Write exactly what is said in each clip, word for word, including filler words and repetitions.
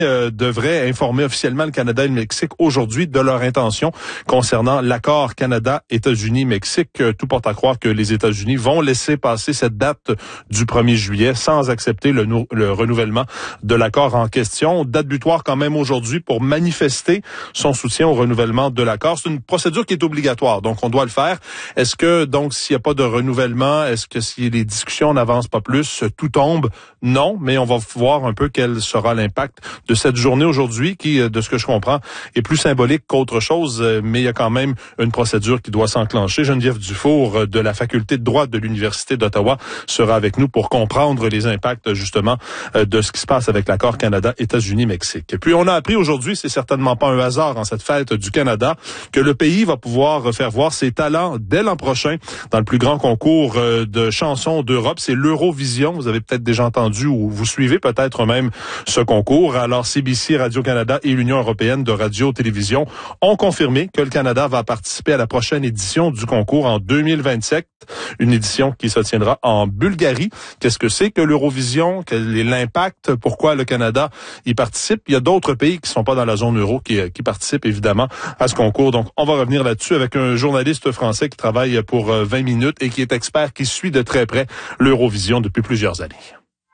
Euh, devrait informer officiellement le Canada et le Mexique aujourd'hui de leur intention concernant l'accord Canada-États-Unis-Mexique. Euh, tout porte à croire que les États-Unis vont laisser passer cette date du premier juillet sans accepter le, nou- le renouvellement de l'accord en question. Date butoir quand même aujourd'hui pour manifester son soutien au renouvellement de l'accord. C'est une procédure qui est obligatoire, donc on doit le faire. Est-ce que, donc, s'il n'y a pas de renouvellement, est-ce que si les discussions n'avancent pas plus, tout tombe? Non, mais on va voir un peu quel sera l'impact de cette journée aujourd'hui qui, de ce que je comprends, est plus symbolique qu'autre chose, mais il y a quand même une procédure qui doit s'enclencher. Geneviève Dufour de la faculté de droit de l'Université d'Ottawa sera avec nous pour comprendre les impacts justement de ce qui se passe avec l'accord Canada-États-Unis-Mexique. Et puis on a appris aujourd'hui, c'est certainement pas un hasard en cette fête du Canada, que le pays va pouvoir faire voir ses talents dès l'an prochain dans le plus grand concours de chansons d'Europe. C'est l'Eurovision. Vous avez peut-être déjà entendu ou vous suivez peut-être même ce concours. Alors C B C, Radio-Canada et l'Union européenne de radio-télévision ont confirmé que le Canada va participer à la prochaine édition du concours en deux mille vingt-sept, une édition qui se tiendra en Bulgarie. Qu'est-ce que c'est que l'Eurovision? Quel est l'impact? Pourquoi le Canada y participe? Il y a d'autres pays qui sont pas dans la zone euro qui, qui participent évidemment à ce concours. Donc, on va revenir là-dessus avec un journaliste français qui travaille pour vingt minutes et qui est expert, qui suit de très près l'Eurovision depuis plusieurs années.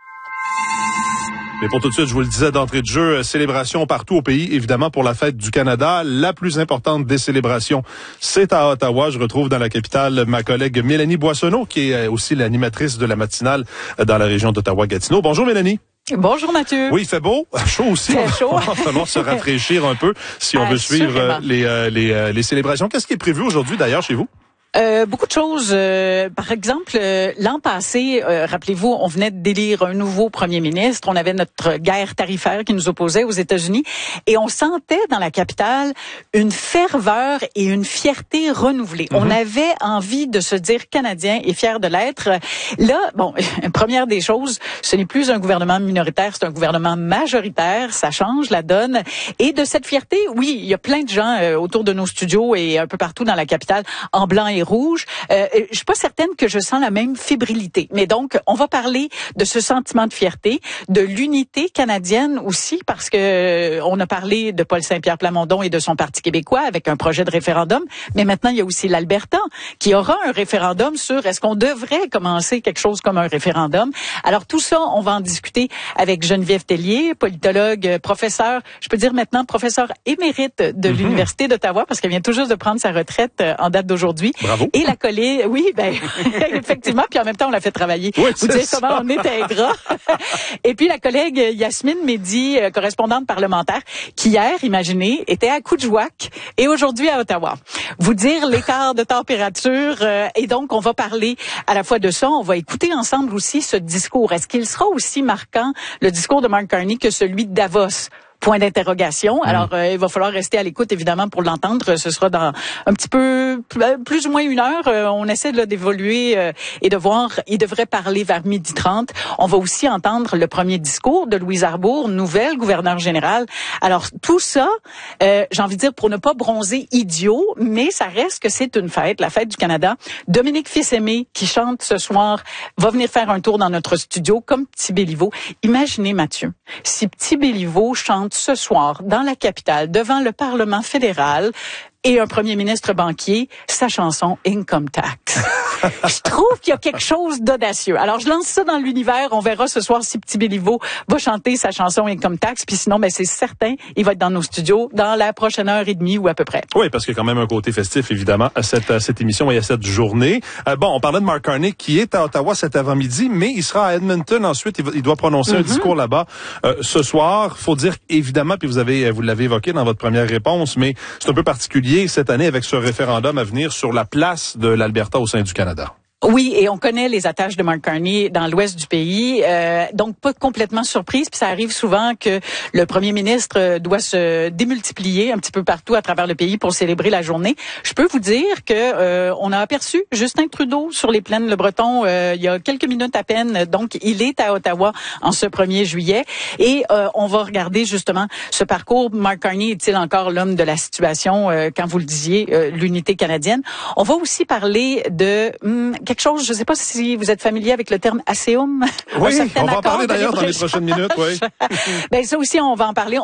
Mais pour tout de suite, je vous le disais d'entrée de jeu, célébration partout au pays, évidemment pour la fête du Canada. La plus importante des célébrations, c'est à Ottawa. Je retrouve dans la capitale ma collègue Mélanie Boissonneau, qui est aussi l'animatrice de la matinale dans la région d'Ottawa-Gatineau. Bonjour Mélanie. Bonjour Mathieu. Oui, il fait beau, chaud aussi. Très chaud. On va falloir se rafraîchir un peu si on Assurément. veut suivre les, euh, les, euh, les célébrations. Qu'est-ce qui est prévu aujourd'hui d'ailleurs chez vous? Euh, beaucoup de choses. Euh, par exemple, euh, l'an passé, euh, rappelez-vous, on venait d'élire un nouveau premier ministre. On avait notre guerre tarifaire qui nous opposait aux États-Unis. Et on sentait dans la capitale une ferveur et une fierté renouvelée. Mm-hmm. On avait envie de se dire Canadien et fier de l'être. Là, bon, première des choses, ce n'est plus un gouvernement minoritaire, c'est un gouvernement majoritaire. Ça change la donne. Et de cette fierté, oui, il y a plein de gens euh, autour de nos studios et un peu partout dans la capitale, en blanc et rouge. Euh, je suis pas certaine que je sens la même fébrilité. Mais donc, on va parler de ce sentiment de fierté, de l'unité canadienne aussi, parce que euh, on a parlé de Paul Saint-Pierre Plamondon et de son Parti québécois avec un projet de référendum. Mais maintenant, il y a aussi l'Alberta qui aura un référendum sur est-ce qu'on devrait commencer quelque chose comme un référendum. Alors tout ça, on va en discuter avec Geneviève Tellier, politologue, professeur, je peux dire maintenant professeur émérite de mm-hmm. l'Université d'Ottawa, parce qu'elle vient tout juste de prendre sa retraite en date d'aujourd'hui. Bravo. Et la collègue, oui, ben effectivement, puis en même temps on l'a fait travailler. Oui, vous dire comment on est ingrat. Et puis la collègue Yasmine Mehdi, correspondante parlementaire, qui hier, imaginez, était à Coudjouac et aujourd'hui à Ottawa. Vous dire l'écart de température euh, et donc on va parler à la fois de ça, on va écouter ensemble aussi ce discours. Est-ce qu'il sera aussi marquant, le discours de Mark Carney, que celui de Davos? Point d'interrogation. Alors, euh, il va falloir rester à l'écoute, évidemment, pour l'entendre. Ce sera dans un petit peu, plus ou moins une heure. Euh, on essaie là, d'évoluer euh, et de voir. Il devrait parler vers midi trente. On va aussi entendre le premier discours de Louise Arbour, nouvelle gouverneure générale. Alors, tout ça, euh, j'ai envie de dire, pour ne pas bronzer idiot, mais ça reste que c'est une fête, la fête du Canada. Dominique Fils-Aimé, qui chante ce soir, va venir faire un tour dans notre studio, comme Petit Béliveau. Imaginez, Mathieu, si Petit Béliveau chante ce soir dans la capitale devant le Parlement fédéral et un premier ministre banquier, sa chanson Income Tax. Je trouve qu'il y a quelque chose d'audacieux. Alors, je lance ça dans l'univers. On verra ce soir si Petit Béliveau va chanter sa chanson Income Tax. Puis sinon, ben, c'est certain, il va être dans nos studios dans la prochaine heure et demie ou à peu près. Oui, parce qu'il y a quand même un côté festif, évidemment, à cette, à cette émission et à cette journée. Euh, bon, on parlait de Mark Carney qui est à Ottawa cet avant-midi, mais il sera à Edmonton ensuite. Il, va, il doit prononcer mm-hmm. un discours là-bas euh, ce soir. Faut dire évidemment, puis vous avez, vous l'avez évoqué dans votre première réponse, mais c'est un peu particulier cette année avec ce référendum à venir sur la place de l'Alberta au sein du Canada. Oui, et on connaît les attaches de Mark Carney dans l'ouest du pays, euh, donc pas complètement surprise. Puis ça arrive souvent que le premier ministre doit se démultiplier un petit peu partout à travers le pays pour célébrer la journée. Je peux vous dire que euh, on a aperçu Justin Trudeau sur les plaines Le Breton euh, il y a quelques minutes à peine. Donc il est à Ottawa en ce premier juillet et euh, on va regarder justement ce parcours. Mark Carney est-il encore l'homme de la situation euh, quand vous le disiez, euh, l'unité canadienne. On va aussi parler de hum, quelque chose, je ne sais pas si vous êtes familier avec le terme ASEUM. Oui, on va en parler d'ailleurs dans les prochaines minutes. Oui. Ben ça aussi, on va en parler.